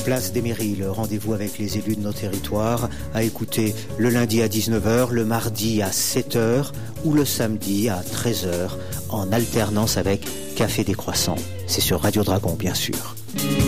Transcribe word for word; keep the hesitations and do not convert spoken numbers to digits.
Place des mairies, le rendez-vous avec les élus de nos territoires, à écouter le lundi à dix-neuf heures, le mardi à sept heures ou le samedi à treize heures, en alternance avec Café des Croissants. C'est sur Radio Dragon, bien sûr.